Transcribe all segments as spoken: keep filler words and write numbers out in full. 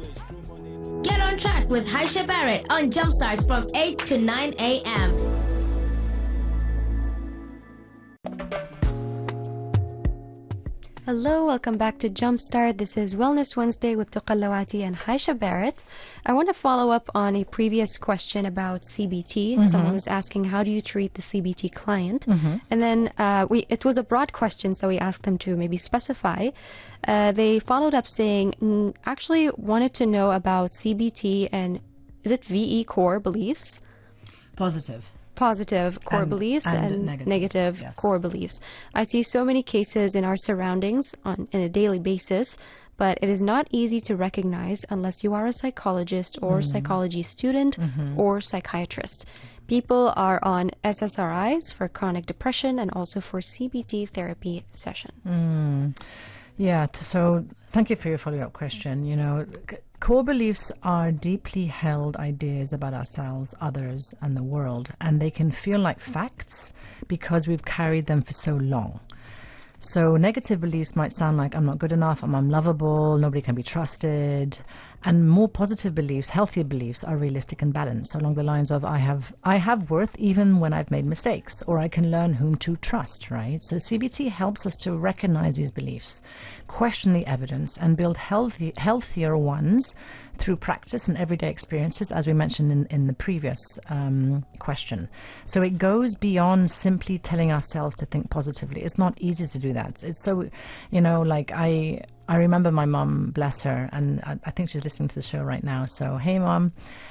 Get on track with Haisha Barrett on Jumpstart from eight to nine a m Hello, welcome back to Jumpstart. This is Wellness Wednesday with Tuqallawati and Haisha Barrett. I want to follow up on a previous question about C B T. Mm-hmm. Someone was asking, how do you treat the C B T client? Mm-hmm. And then uh, we it was a broad question, so we asked them to maybe specify. Uh, they followed up saying, mm, actually wanted to know about C B T and, is it V E core beliefs? Positive. Positive core and, beliefs and, and negative, negative yes. core beliefs. I see so many cases in our surroundings on in a daily basis, but it is not easy to recognize unless you are a psychologist or mm. psychology student mm-hmm. or psychiatrist. People are on S S R Is for chronic depression and also for C B T therapy session. Mm. Yeah, so thank you for your follow-up question. You know, c- core beliefs are deeply held ideas about ourselves, others, and the world, and they can feel like facts because we've carried them for so long. So negative beliefs might sound like I'm not good enough, I'm unlovable, nobody can be trusted. And more positive beliefs, healthier beliefs, are realistic and balanced. So along the lines of I have I have worth even when I've made mistakes, or I can learn whom to trust, right? So C B T helps us to recognize these beliefs, question the evidence, and build healthy, healthier ones through practice and everyday experiences, as we mentioned in, in the previous um, question. So it goes beyond simply telling ourselves to think positively. It's not easy to do that. It's so, you know, like I... I remember my mum, bless her, and I, I think she's listening to the show right now. So, hey, Mum.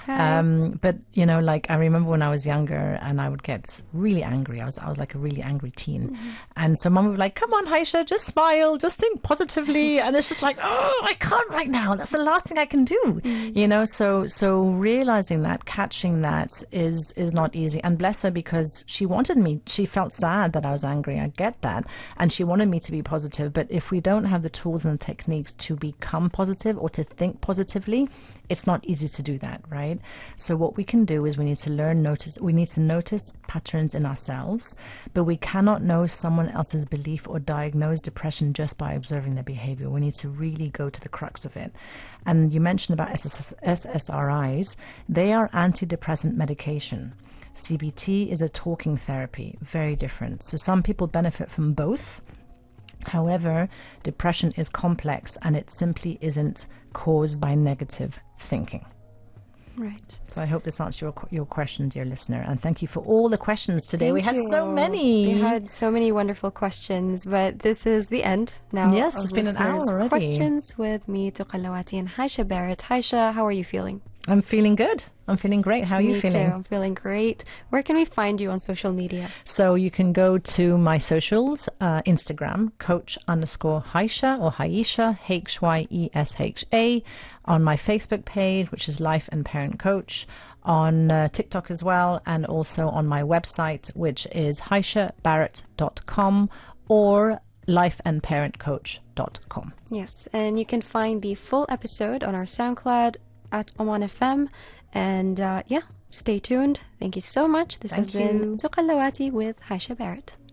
Um, but, you know, like I remember when I was younger and I would get really angry. I was I was like a really angry teen. Mm-hmm. And so Mum would be like, come on, Haisha, just smile, just think positively. And it's just like, oh, I can't right now. That's the last thing I can do. Mm-hmm. You know, so so realizing that, catching that is, is not easy. And bless her, because she wanted me, she felt sad that I was angry. I get that. And she wanted me to be positive. But if we don't have the tools and techniques to become positive or to think positively, it's not easy to do that, right? So what we can do is we need to learn, notice, we need to notice patterns in ourselves, but we cannot know someone else's belief or diagnose depression just by observing their behavior. We need to really go to the crux of it. And you mentioned about S S R Is. They are antidepressant medication. C B T is a talking therapy, very different. So some people benefit from both. However, depression is complex and it simply isn't caused by negative thinking. Right. So I hope this answers your your question, dear listener. And thank you for all the questions today. Thank we had you. so many. We had so many wonderful questions, but this is the end now. Yes, it's been an hour already. Questions with me, Tuqallawati, and Haisha Barrett. Haisha, how are you feeling? I'm feeling good. I'm feeling great. How are Me you feeling? Too. I'm feeling great. Where can we find you on social media? So you can go to my socials, uh, Instagram, coach underscore Haisha or Haisha, H Y E S H A, on my Facebook page, which is Life and Parent Coach, on uh, TikTok as well, and also on my website, which is haisha barrett dot com or life and parent coach dot com. Yes, and you can find the full episode on our SoundCloud at Oman F M. And uh, yeah, stay tuned. Thank you so much. This Thank has you. been Tuqallawati with Haisha Barrett.